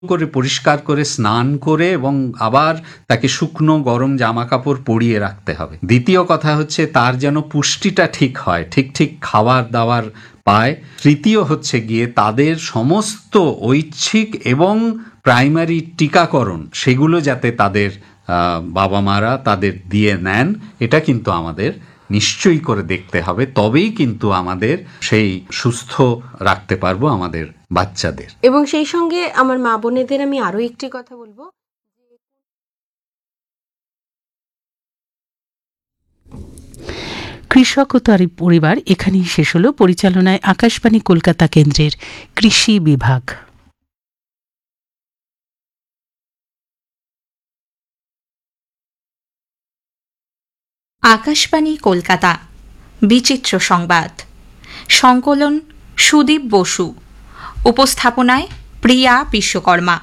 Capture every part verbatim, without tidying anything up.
করে পরিষ্কার করে স্নান করে এবং আবার তাকে শুকনো গরম জামা কাপড় পরিয়ে রাখতে হবে। দ্বিতীয় কথা হচ্ছে তার যেন পুষ্টিটা ঠিক হয়, ঠিক ঠিক খাবার দাবার পায়। তৃতীয় হচ্ছে গিয়ে তাদের সমস্ত ঐচ্ছিক এবং প্রাইমারি টিকাকরণ সেগুলো যাতে তাদের বাবা মারা তাদের দিয়ে নেন, এটা কিন্তু আমাদের নিশ্চয়ই করে দেখতে হবে। তবেই কিন্তু আমাদের সেই সুস্থ রাখতে পারবো আমাদের বাচ্চাদের। এবং সেই সঙ্গে আমার মা বোনেদের আমি আরো একটি কথা বলবো, কৃষক ও তার পরিবার এখানেই শেষ হলো। পরিচালনায় আকাশবাণী কলকাতা কেন্দ্রের কৃষি বিভাগ। আকাশবাণী কলকাতা বিচিত্র সংবাদ, সংকলন সুদীপ বসু, উপস্থাপনায় প্রিয়া বিশ্বকর্মা।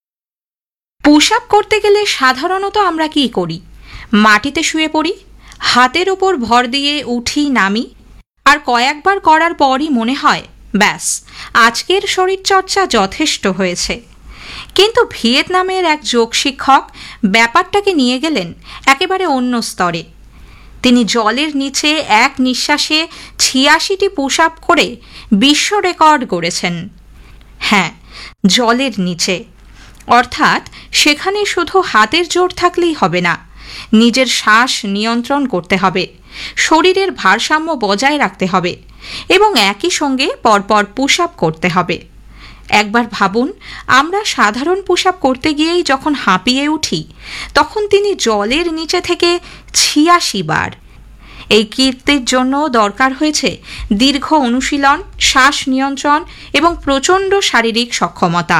পুশ আপ করতে গেলে সাধারণত আমরা কি করি? মাটিতে শুয়ে পড়ি, হাতের ওপর ভর দিয়ে উঠি নামি, আর কয়েকবার করার পরই মনে হয় ব্যাস আজকের শরীরচর্চা যথেষ্ট হয়েছে। কিন্তু ভিয়েতনামের এক যোগ শিক্ষক ব্যাপারটাকে নিয়ে গেলেন একেবারে অন্য স্তরে। তিনি জলের নিচে এক নিঃশ্বাসে ছিয়াশিটি পুশ আপ করে বিশ্ব রেকর্ড গড়েছেন। হ্যাঁ, জলের নিচে, অর্থাৎ সেখানে শুধু হাতের জোর থাকলেই হবে না, নিজের শ্বাস নিয়ন্ত্রণ করতে হবে, শরীরের ভারসাম্য বজায় রাখতে হবে এবং একই সঙ্গে পরপর পুশ আপ করতে হবে। একবার ভাবুন, আমরা সাধারণ পুশ আপ করতে গিয়েই যখন হাঁপিয়ে উঠি, তখন তিনি জলের নিচে থেকে ছিয়াশি বার। এই কীর্তির জন্য দরকার হয়েছে দীর্ঘ অনুশীলন, শ্বাস নিয়ন্ত্রণ এবং প্রচণ্ড শারীরিক সক্ষমতা।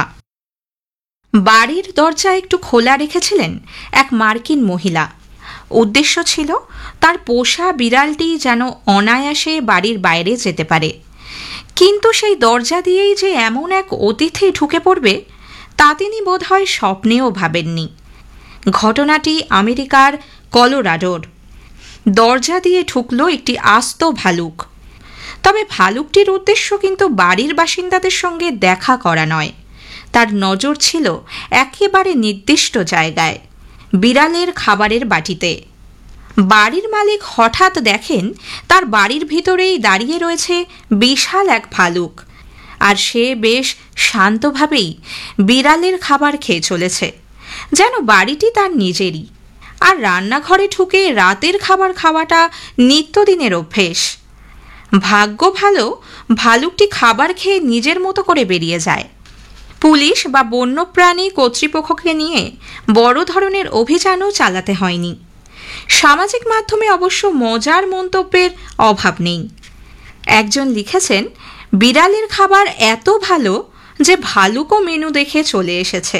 বাড়ির দরজা একটু খোলা রেখেছিলেন এক মার্কিন মহিলা। উদ্দেশ্য ছিল তার পোষা বিড়ালটি যেন অনায়াসে বাড়ির বাইরে যেতে পারে। কিন্তু সেই দরজা দিয়েই যে এমন এক অতিথি ঢুকে পড়বে, তা তিনি বোধহয় স্বপ্নেও ভাবেননি। ঘটনাটি আমেরিকার কলোরাডোর। দরজা দিয়ে ঢুকল একটি আস্ত ভালুক। তবে ভালুকটির উদ্দেশ্য কিন্তু বাড়ির বাসিন্দাদের সঙ্গে দেখা করা নয়। তার নজর ছিল একেবারে নির্দিষ্ট জায়গায়, বিড়ালের খাবারের বাটিতে। বাড়ির মালিক হঠাৎ দেখেন তার বাড়ির ভিতরেই দাঁড়িয়ে রয়েছে বিশাল এক ভালুক, আর সে বেশ শান্তভাবেই বিড়ালের খাবার খেয়ে চলেছে, যেন বাড়িটি তার নিজেরই। আর রান্নাঘরে ঢুকে রাতের খাবার খাওয়াটা নিত্যদিনের অভ্যেস। ভাগ্য ভালো, ভালুকটি খাবার খেয়ে নিজের মতো করে বেরিয়ে যায়। পুলিশ বা বন্যপ্রাণী কর্তৃপক্ষকে নিয়ে বড় ধরনের অভিযানও চালাতে হয়নি। সামাজিক মাধ্যমে অবশ্য মজার মন্তব্যের অভাব নেই। একজন লিখেছেন, বিড়ালের খাবার এত ভালো যে ভালুকও মেনু দেখে চলে এসেছে।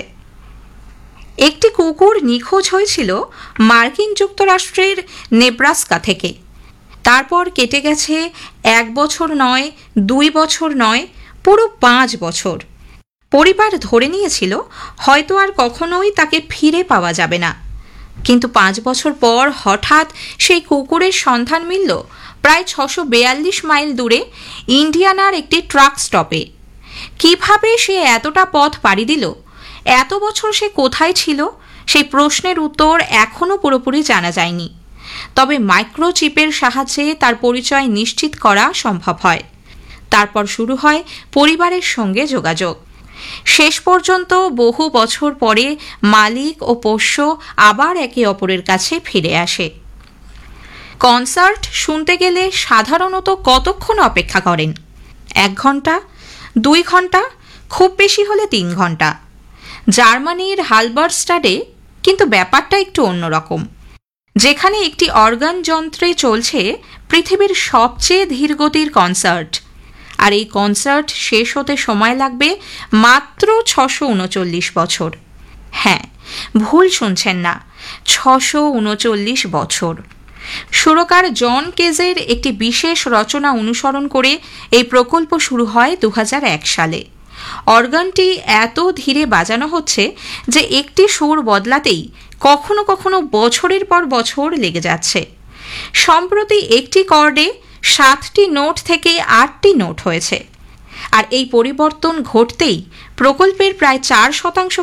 একটি কুকুর নিখোঁজ হয়েছিল মার্কিন যুক্তরাষ্ট্রের নেব্রাস্কা থেকে। তারপর কেটে গেছে এক বছর নয়, দুই বছর নয়, পুরো পাঁচ বছর। পরিবার ধরে নিয়েছিল হয়তো আর কখনোই তাকে ফিরে পাওয়া যাবে না। কিন্তু পাঁচ বছর পর হঠাৎ সেই কুকুরের সন্ধান মিলল প্রায় ছশো বেয়াল্লিশ মাইল দূরে ইন্ডিয়ানার একটি ট্রাক স্টপে। কিভাবে সে এতটা পথ পাড়ি দিল, এত বছর সে কোথায় ছিল, সেই প্রশ্নের উত্তর এখনও পুরোপুরি জানা যায়নি। তবে মাইক্রোচিপের সাহায্যে তার পরিচয় নিশ্চিত করা সম্ভব হয়। তারপর শুরু হয় পরিবারের সঙ্গে যোগাযোগ। শেষ পর্যন্ত বহু বছর পরে মালিক ও পোষ্য আবার একে অপরের কাছে ফিরে আসে। কনসার্ট শুনতে গেলে সাধারণত কতক্ষণ অপেক্ষা করেন? এক ঘন্টা, দুই ঘন্টা, খুব বেশি হলে তিন ঘন্টা। জার্মানির হালবার্স্টাডে কিন্তু ব্যাপারটা একটু অন্যরকম। যেখানে একটি অর্গান যন্ত্রে চলছে পৃথিবীর সবচেয়ে ধীরগতির কনসার্ট, আর এই কনসার্ট শেষ হতে সময় লাগবে মাত্র ছশো উনচল্লিশ বছর। হ্যাঁ, ভুল শুনছেন না, ছশো উনচল্লিশ বছর। সুরকার জন কেজের একটি বিশেষ রচনা অনুসরণ করে এই প্রকল্প শুরু হয় দু হাজার এক সালে। অর্গানটি এত ধীরে বাজানো হচ্ছে যে একটি সুর বদলাতেই কখনো কখনো বছরের পর বছর লেগে যাচ্ছে। সম্প্রতি একটি কর্ডে সাতটি নোট থেকে আটটি নোট হয়েছে, আর এই পরিবর্তন ঘটতেই প্রকল্পের প্রায় চার শতাংশ